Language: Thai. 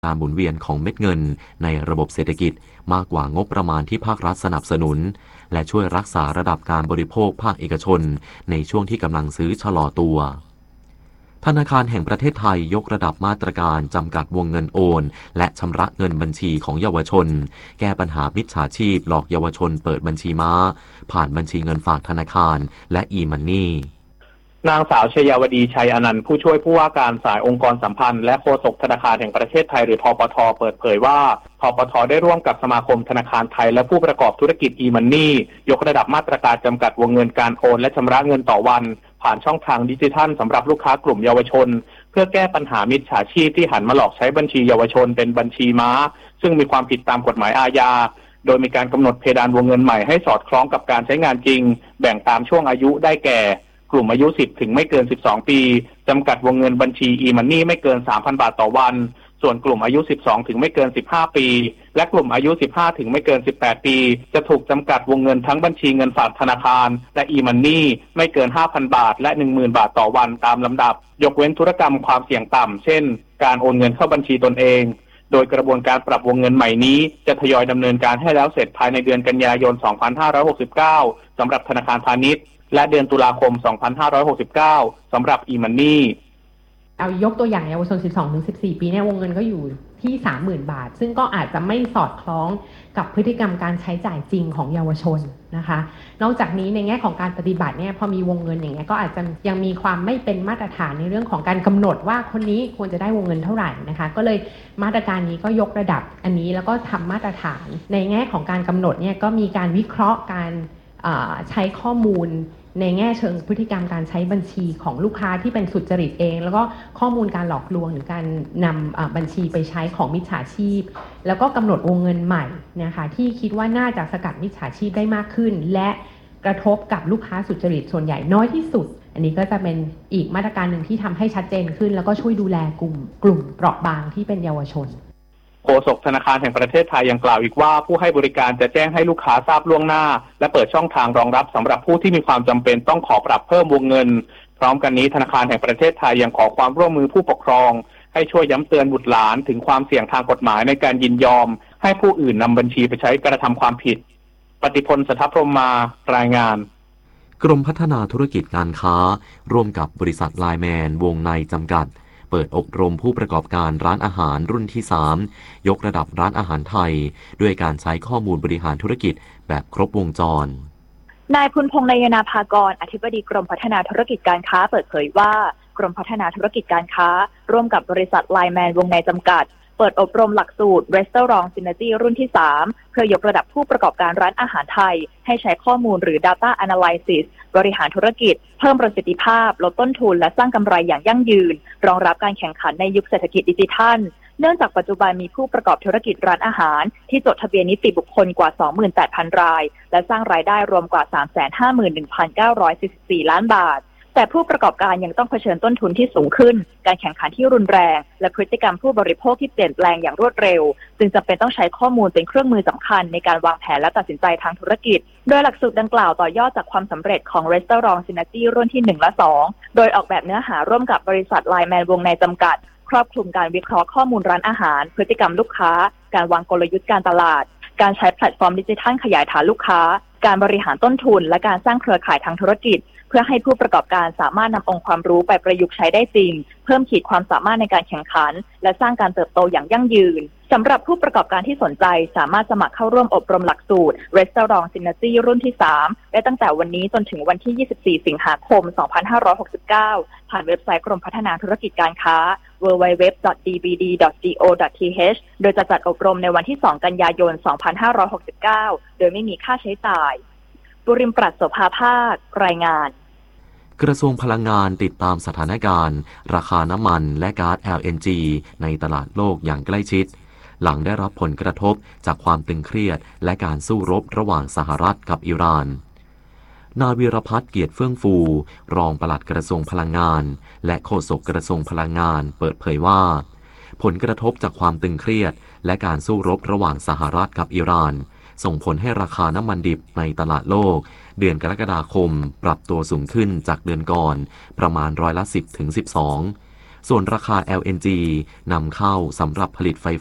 การหมุนเวียนของเม็ดเงินในระบบเศรษฐกิจมากกว่างบประมาณที่ภาครัฐสนับสนุนและช่วยรักษาระดับการบริโภคภาคเอกชนในช่วงที่กำลังซื้อชะลอตัวธนาคารแห่งประเทศไทยยกระดับมาตรการจำกัดวงเงินโอนและชำระเงินบัญชีของเยาวชนแก้ปัญหามิจฉาชีพหลอกเยาวชนเปิดบัญชีม้าผ่านบัญชีเงินฝากธนาคารและ e-money นางสาวชยาวดีชัยอนันต์ผู้ช่วยผู้ว่าการสายองค์กรสัมพันธ์และโฆษกธนาคารแห่งประเทศไทยหรือธปท.เปิดเผยว่าธปท.ได้ร่วมกับสมาคมธนาคารไทยและผู้ประกอบธุรกิจ e-money ยกระดับมาตรการจำกัดวงเงินการโอนและชำระเงินต่อวันผ่านช่องทางดิจิทัลสำหรับลูกค้ากลุ่มเยาวชนเพื่อแก้ปัญหามิจฉาชีพที่หันมาหลอกใช้บัญชีเยาวชนเป็นบัญชีม้าซึ่งมีความผิดตามกฎหมายอาญาโดยมีการกำหนดเพดานวงเงินใหม่ให้สอดคล้องกับการใช้งานจริงแบ่งตามช่วงอายุได้แก่กลุ่มอายุ10ถึงไม่เกิน12ปีจำกัดวงเงินบัญชี e-money ไม่เกิน 3,000 บาทต่อวันส่วนกลุ่มอายุ12ถึงไม่เกิน15ปีและกลุ่มอายุ15ถึงไม่เกิน18ปีจะถูกจำกัดวงเงินทั้งบัญชีเงินฝากธนาคารและ e-money ไม่เกิน 5,000 บาทและ 10,000 บาทต่อวันตามลำดับยกเว้นธุรกรรมความเสี่ยงต่ำเช่นการโอนเงินเข้าบัญชีตนเองโดยกระบวนการปรับวงเงินใหม่นี้จะทยอยดำเนินการให้แล้วเสร็จภายในเดือนกันยายน 2569 สำหรับธนาคารพาณิชย์และเดือนตุลาคม 2569 สำหรับ e-money เอายกตัวอย่างเยาวชน 12-14 ปีเนี่ยวงเงินก็อยู่ที่ 30,000 บาทซึ่งก็อาจจะไม่สอดคล้องกับพฤติกรรมการใช้จ่ายจริงของเยาวชนนะคะนอกจากนี้ในแง่ของการปฏิบัติเนี่ยพอมีวงเงินอย่างเงี้ยก็อาจจะยังมีความไม่เป็นมาตรฐานในเรื่องของการกำหนดว่าคนนี้ควรจะได้วงเงินเท่าไหร่นะคะก็เลยมาตรการนี้ก็ยกระดับอันนี้แล้วก็ทำมาตรฐานในแง่ของการกำหนดเนี่ยก็มีการวิเคราะห์การใช้ข้อมูลในแง่เชิงพฤติกรรมการใช้บัญชีของลูกค้าที่เป็นสุจริตเองแล้วก็ข้อมูลการหลอกลวงหรือการนำบัญชีไปใช้ของมิจฉาชีพแล้วก็กำหนดวงเงินใหม่นะคะที่คิดว่าน่าจะสกัดมิจฉาชีพได้มากขึ้นและกระทบกับลูกค้าสุจริตส่วนใหญ่น้อยที่สุดอันนี้ก็จะเป็นอีกมาตรการหนึ่งที่ทำให้ชัดเจนขึ้นแล้วก็ช่วยดูแลกลุ่มเปราะบางที่เป็นเยาวชนโฆษกธนาคารแห่งประเทศไทยยังกล่าวอีกว่าผู้ให้บริการจะแจ้งให้ลูกค้าทราบล่วงหน้าและเปิดช่องทางรองรับสำหรับผู้ที่มีความจำเป็นต้องขอปรับเพิ่มวงเงินพร้อมกันนี้ธนาคารแห่งประเทศไทยยังขอความร่วมมือผู้ปกครองให้ช่วยย้ำเตือนบุตรหลานถึงความเสี่ยงทางกฎหมายในการยินยอมให้ผู้อื่นนำบัญชีไปใช้กระทำความผิดปฏิพล สัทธพรหมารายงานกรมพัฒนาธุรกิจการค้าร่วมกับบริษัทไลน์แมนวงในจำกัดเปิดอบรมผู้ประกอบการร้านอาหารรุ่นที่ 3 ยกระดับร้านอาหารไทยด้วยการใช้ข้อมูลบริหารธุรกิจแบบครบวงจรนายพุนพงษ์นายนาภากรอธิบดีกรมพัฒนาธุรกิจการค้าเปิดเผยว่ากรมพัฒนาธุรกิจการค้าร่วมกับบริษัทไลน์แมนวงในจำกัดเปิดอบรมหลักสูตร Restaurant Synergy รุ่นที่ 3 เพื่อยกระดับผู้ประกอบการร้านอาหารไทยให้ใช้ข้อมูลหรือ Data Analysis บริหารธุรกิจเพิ่มประสิทธิภาพลดต้นทุนและสร้างกำไรอย่างยั่งยืนรองรับการแข่งขันในยุคเศรษฐกิจดิจิทัลเนื่องจากปัจจุบันมีผู้ประกอบธุรกิจร้านอาหารที่จดทะเบียนนิติบุคคลกว่า 28,000 รายและสร้างรายได้รวมกว่า 351,944 ล้านบาทแต่ผู้ประกอบการยังต้องเผชิญต้นทุนที่สูงขึ้นการแข่งขันที่รุนแรงและพฤติกรรมผู้บริโภคที่เปลี่ยนแปลงอย่างรวดเร็วจึงจำเป็นต้องใช้ข้อมูลเป็นเครื่องมือสำคัญในการวางแผนและตัดสินใจทางธุรกิจโดยหลักสูตรดังกล่าวต่อยอดจากความสำเร็จของ Restaurant Synergy รุ่นที่ 1 และ 2 โดยออกแบบเนื้อหาร่วมกับบริษัทไลน์แมนวงในจำกัดครอบคลุมการวิเคราะห์ข้อมูลร้านอาหารพฤติกรรมลูกค้าการวางกลยุทธ์การตลาดการใช้แพลตฟอร์มดิจิทัลขยายฐานลูกค้าการบริหารต้นทุนและการสร้างเครือข่ายทางธุรกิจเพื่อให้ผู้ประกอบการสามารถนำองค์ความรู้ไปประยุกต์ใช้ได้จริงเพิ่มขีดความสามารถในการแข่งขันและสร้างการเติบโตอย่างยั่งยืนสำหรับผู้ประกอบการที่สนใจสามารถสมัครเข้าร่วมอบรมหลักสูตร Restaurant Synergy รุ่นที่ 3 ได้ตั้งแต่วันนี้จนถึงวันที่ 24 สิงหาคม 2569 ผ่านเว็บไซต์กรมพัฒนาธุรกิจการค้า www.dbd.go.th โดยจะจัดอบรมในวันที่ 2 กันยายน 2569 โดยไม่มีค่าใช้จ่ายบุริมปรัชโสภาภาครายงานกระทรวงพลังงานติดตามสถานการณ์ราคาน้ำมันและก๊าซ LNG ในตลาดโลกอย่างใกล้ชิดหลังได้รับผลกระทบจากความตึงเครียดและการสู้รบระหว่างสหรัฐกับอิหร่านนายวีรพัฒน์เกียรติเฟื่องฟูรองปลัดกระทรวงพลังงานและโฆษกกระทรวงพลังงานเปิดเผยว่าผลกระทบจากความตึงเครียดและการสู้รบระหว่างสหรัฐกับอิหร่านส่งผลให้ราคาน้ำมันดิบในตลาดโลกเดือนกรกฎาคมปรับตัวสูงขึ้นจากเดือนก่อนประมาณ10%ถึง 12% ส่วนราคา LNG นำเข้าสำหรับผลิตไฟ